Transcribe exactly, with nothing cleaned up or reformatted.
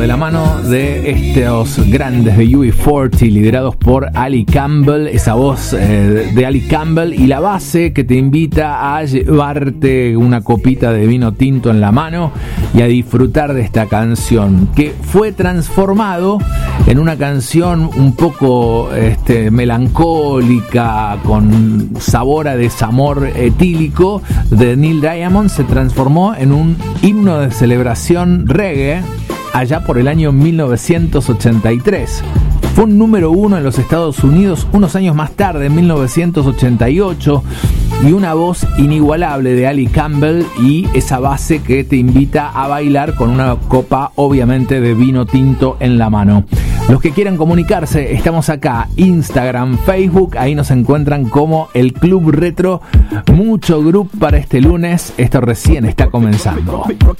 de la mano de estos grandes de U B cuarenta liderados por Ali Campbell, esa voz eh, de Ali Campbell y la base que te invita a llevarte una copita de vino tinto en la mano y a disfrutar de esta canción que fue transformado en una canción un poco este, melancólica con sabor a desamor etílico de Neil Diamond. Se transformó en un himno de celebración reggae allá por el año mil novecientos ochenta y tres. Fue un número uno en los Estados Unidos unos años más tarde, en mil novecientos ochenta y ocho, y una voz inigualable de Ali Campbell y esa base que te invita a bailar con una copa, obviamente, de vino tinto en la mano. Los que quieran comunicarse, estamos acá, Instagram, Facebook, ahí nos encuentran como el Club Retro. Mucho grupo para este lunes, esto recién está comenzando.